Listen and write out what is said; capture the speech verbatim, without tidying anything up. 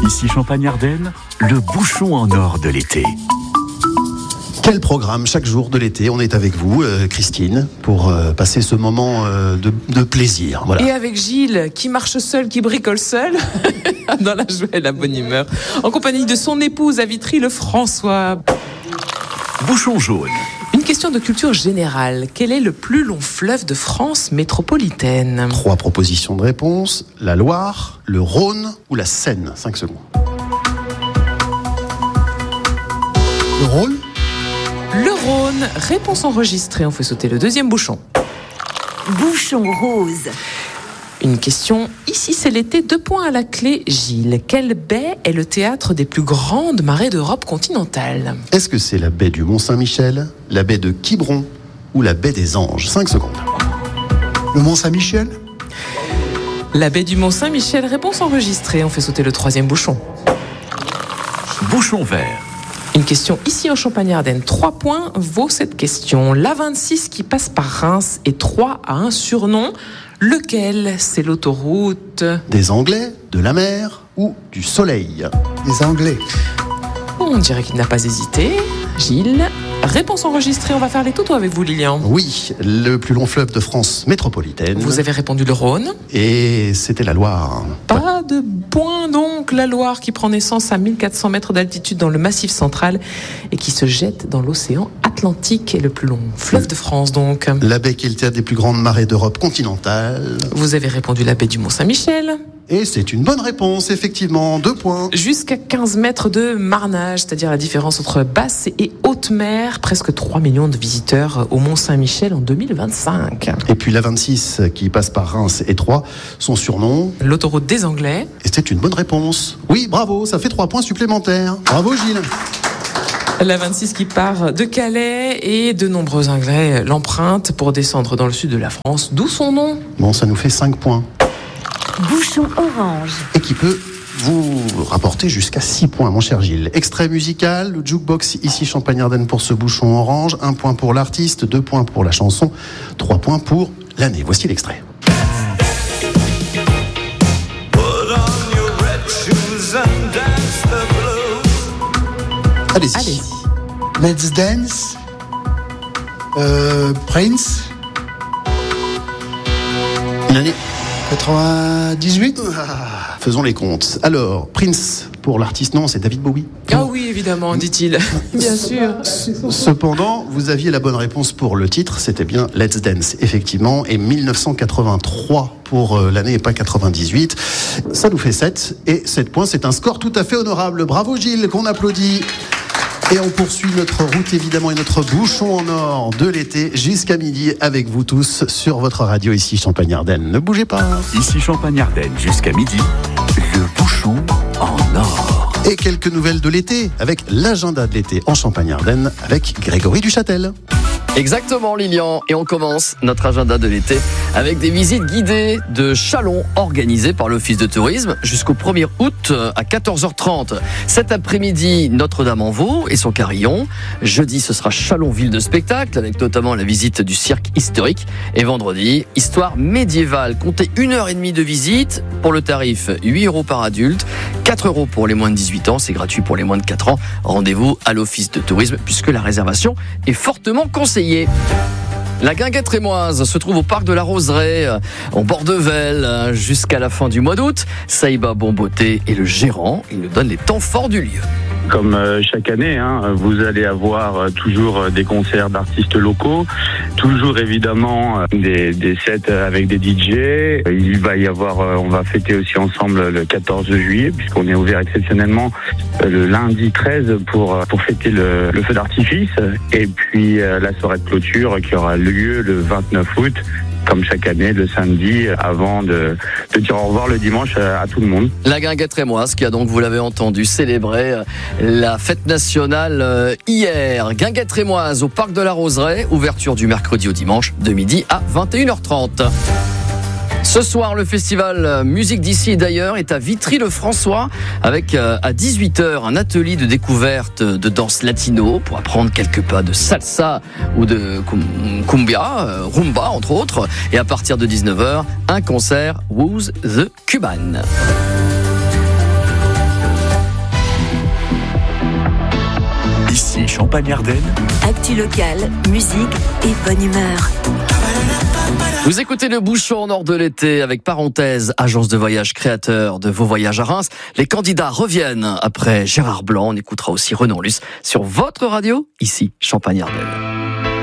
Ici Champagne-Ardenne, le bouchon en or de l'été. Quel programme chaque jour de l'été? On est avec vous, euh, Christine, pour euh, passer ce moment euh, de, de plaisir. Voilà. Et avec Gilles, qui marche seul, qui bricole seul, dans la joie et la bonne humeur, en compagnie de son épouse à Vitry, le François. Bouchon jaune. Une question de culture générale. Quel est le plus long fleuve de France métropolitaine? Trois propositions de réponse: la Loire, le Rhône ou la Seine. Cinq secondes. Le Rhône? Le Rhône. Réponse enregistrée. On fait sauter le deuxième bouchon. Bouchon rose. Une question. Ici, c'est l'été. Deux points à la clé. Gilles, quelle baie est le théâtre des plus grandes marées d'Europe continentale? Est-ce que c'est la baie du Mont-Saint-Michel, la baie de Quiberon ou la baie des Anges? Cinq secondes. Le Mont-Saint-Michel? La baie du Mont-Saint-Michel. Réponse enregistrée. On fait sauter le troisième bouchon. Bouchon vert. Une question ici en Champagne-Ardenne. Trois points vaut cette question. L'A vingt-six qui passe par Reims et Troyes a un surnom. Lequel? C'est l'autoroute Des Anglais, de la mer ou du soleil? Les Anglais. On dirait qu'il n'a pas hésité. Gilles, réponse enregistrée. On va faire les totos avec vous, Lilian. Oui, le plus long fleuve de France métropolitaine. Vous avez répondu le Rhône. Et c'était la Loire. Pas de point donc. La Loire qui prend naissance à mille quatre cents mètres d'altitude dans le Massif central et qui se jette dans l'océan Atlantique. Et le plus long fleuve de France donc. La baie qui est le théâtre des plus grandes marées d'Europe continentale. Vous avez répondu la baie du Mont-Saint-Michel. Et c'est une bonne réponse, effectivement. Deux points. Jusqu'à quinze mètres de marnage, c'est-à-dire la différence entre basse et haute mer. Presque trois millions de visiteurs au Mont-Saint-Michel en deux mille vingt-cinq. Et puis l'A vingt-six qui passe par Reims et Troyes, son surnom? L'autoroute des Anglais. Et c'est une bonne réponse. Oui, bravo, ça fait trois points supplémentaires. Bravo Gilles. La vingt-six qui part de Calais et de nombreux Anglais l'empruntent pour descendre dans le sud de la France. D'où son nom? Bon, ça nous fait cinq points. Bouchon orange. Et qui peut vous rapporter jusqu'à six points, mon cher Gilles. Extrait musical, le jukebox ici Champagne-Ardenne pour ce bouchon orange. Un point pour l'artiste, deux points pour la chanson, trois points pour l'année. Voici l'extrait. Allez-y. Allez. Let's Dance. Euh, Prince. Une année. quatre-vingt-dix-huit. Ah, faisons les comptes. Alors, Prince, pour l'artiste, non, c'est David Bowie. Ah oui, évidemment, dit-il. Bien sûr. Cependant, vous aviez la bonne réponse pour le titre, c'était bien Let's Dance, effectivement, et mille neuf cent quatre-vingt-trois pour l'année et pas quatre-vingt-dix-huit. Ça nous fait sept, et sept points, c'est un score tout à fait honorable. Bravo Gilles, qu'on applaudit. Et on poursuit notre route évidemment et notre bouchon en or de l'été jusqu'à midi avec vous tous sur votre radio ici Champagne-Ardenne. Ne bougez pas. Ici Champagne-Ardenne jusqu'à midi, le bouchon en or. Et quelques nouvelles de l'été avec l'agenda de l'été en Champagne-Ardenne avec Grégory Duchâtel. Exactement Lilian, et on commence notre agenda de l'été avec des visites guidées de Châlons organisées par l'Office de tourisme jusqu'au premier août à quatorze heures trente. Cet après-midi, Notre-Dame-en-Vaux et son carillon. Jeudi, ce sera Châlons ville de spectacle avec notamment la visite du cirque historique. Et vendredi, histoire médiévale. Comptez une heure et demie de visite pour le tarif huit euros par adulte, quatre euros pour les moins de dix-huit ans, c'est gratuit pour les moins de quatre ans. Rendez-vous à l'Office de tourisme puisque la réservation est fortement conseillée. La guinguette rémoise se trouve au parc de la Roseraie, en bord de Vesle, jusqu'à la fin du mois d'août. Saïba Bomboté est le gérant, il nous donne les temps forts du lieu. Comme chaque année, hein, vous allez avoir toujours des concerts d'artistes locaux, toujours évidemment des, des sets avec des D J. Il va y avoir, on va fêter aussi ensemble le quatorze juillet, puisqu'on est ouvert exceptionnellement le lundi treize pour, pour fêter le, le feu d'artifice. Et puis la soirée de clôture qui aura lieu le vingt-neuf août. Comme chaque année, le samedi, avant de, de dire au revoir le dimanche à, à tout le monde. La guinguette rémoise qui a donc, vous l'avez entendu, célébré la fête nationale hier. Guinguette rémoise au parc de la Roseraie, ouverture du mercredi au dimanche de midi à vingt et une heures trente. Ce soir, le festival Musique d'ici et d'ailleurs est à Vitry-le-François avec à dix-huit heures un atelier de découverte de danse latino pour apprendre quelques pas de salsa ou de cumbia, rumba entre autres. Et à partir de dix-neuf heures, un concert Who's the Cuban. Champagne-Ardenne. Actu locale, musique et bonne humeur. Vous écoutez le Bouchon au nord de l'été avec parenthèse, agence de voyage créateur de vos voyages à Reims. Les candidats reviennent après Gérard Blanc. On écoutera aussi Renan Luce sur votre radio, ici Champagne-Ardenne.